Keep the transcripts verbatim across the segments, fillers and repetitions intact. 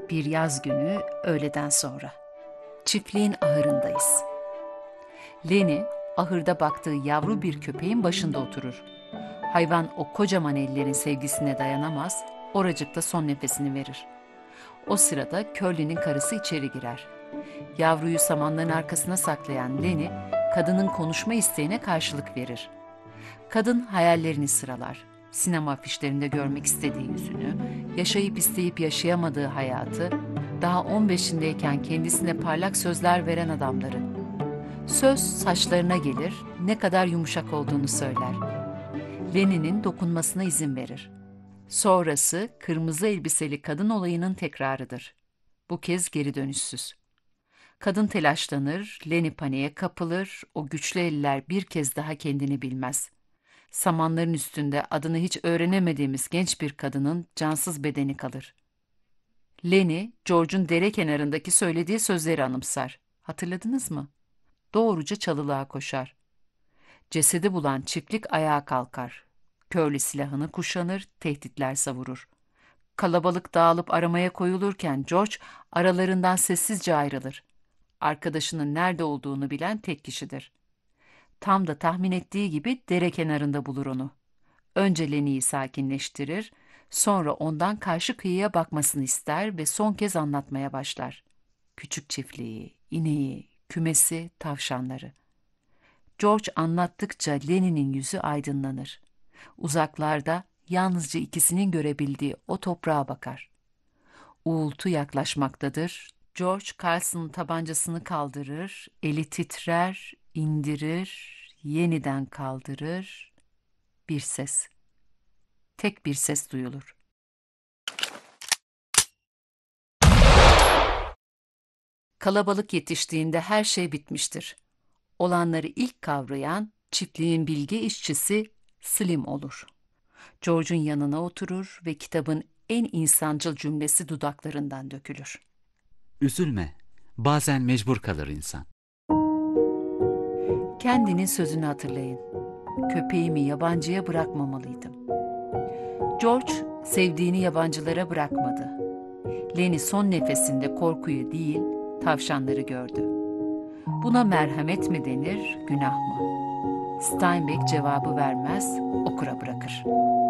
Bir yaz günü öğleden sonra. Çiftliğin ahırındayız. Leni, ahırda baktığı yavru bir köpeğin başında oturur. Hayvan o kocaman ellerin sevgisine dayanamaz, oracıkta son nefesini verir. O sırada Curly'nin karısı içeri girer. Yavruyu samanların arkasına saklayan Leni, kadının konuşma isteğine karşılık verir. Kadın hayallerini sıralar. Sinema afişlerinde görmek istediği yüzünü, yaşayıp isteyip yaşayamadığı hayatı, daha on beşindeyken kendisine parlak sözler veren adamları. Söz saçlarına gelir, ne kadar yumuşak olduğunu söyler. Leni'nin dokunmasına izin verir. Sonrası kırmızı elbiseli kadın olayının tekrarıdır. Bu kez geri dönüşsüz. Kadın telaşlanır, Leni paniğe kapılır, o güçlü eller bir kez daha kendini bilmez. Samanların üstünde adını hiç öğrenemediğimiz genç bir kadının cansız bedeni kalır. Leni, George'un dere kenarındaki söylediği sözleri anımsar. Hatırladınız mı? Doğruca çalılığa koşar. Cesedi bulan çiftlik ayağa kalkar. Curly silahını kuşanır, tehditler savurur. Kalabalık dağılıp aramaya koyulurken George aralarından sessizce ayrılır. Arkadaşının nerede olduğunu bilen tek kişidir. Tam da tahmin ettiği gibi dere kenarında bulur onu. Önce Leni'yi sakinleştirir, sonra ondan karşı kıyıya bakmasını ister ve son kez anlatmaya başlar. Küçük çiftliği, ineği, kümesi, tavşanları. George anlattıkça Leni'nin yüzü aydınlanır. Uzaklarda yalnızca ikisinin görebildiği o toprağa bakar. Uğultu yaklaşmaktadır. George Carlson'ın tabancasını kaldırır, eli titrer, indirir, yeniden kaldırır. Bir ses. Tek bir ses duyulur. Kalabalık yetiştiğinde her şey bitmiştir. Olanları ilk kavrayan çiftliğin bilge işçisi Slim olur. George'un yanına oturur ve kitabın en insancıl cümlesi dudaklarından dökülür. Üzülme, bazen mecbur kalır insan. Kendinin sözünü hatırlayın. Köpeğimi yabancıya bırakmamalıydım. George sevdiğini yabancılara bırakmadı. Leni son nefesinde korkuyu değil, tavşanları gördü. Buna merhamet mi denir, günah mı? Steinbeck cevabı vermez, okura bırakır.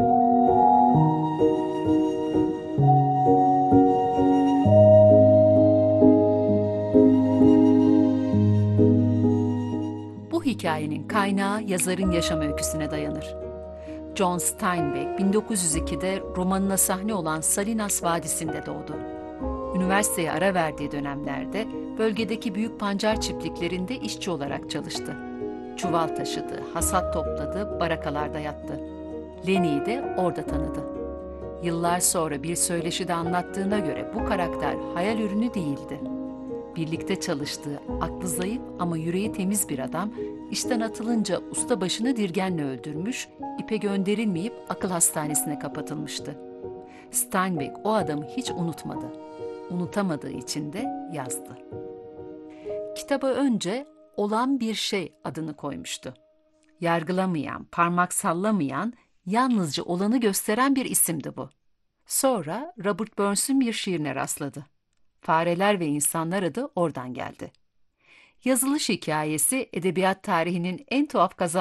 Bu hikayenin kaynağı yazarın yaşam öyküsüne dayanır. John Steinbeck bin dokuz yüz ikide romanına sahne olan Salinas Vadisi'nde doğdu. Üniversiteye ara verdiği dönemlerde bölgedeki büyük pancar çiftliklerinde işçi olarak çalıştı. Çuval taşıdı, hasat topladı, barakalarda yattı. Leni'yi de orada tanıdı. Yıllar sonra bir söyleşide anlattığına göre bu karakter hayal ürünü değildi. Birlikte çalıştığı, aklı zayıf ama yüreği temiz bir adam, işten atılınca ustabaşını dirgenle öldürmüş, ipe gönderilmeyip akıl hastanesine kapatılmıştı. Steinbeck o adamı hiç unutmadı. Unutamadığı için de yazdı. Kitaba önce "Olan bir şey" adını koymuştu. Yargılamayan, parmak sallamayan, yalnızca olanı gösteren bir isimdi bu. Sonra Robert Burns'ün bir şiirine rastladı. Fareler ve İnsanlar adı oradan geldi. Yazılış hikayesi edebiyat tarihinin en tuhaf kaza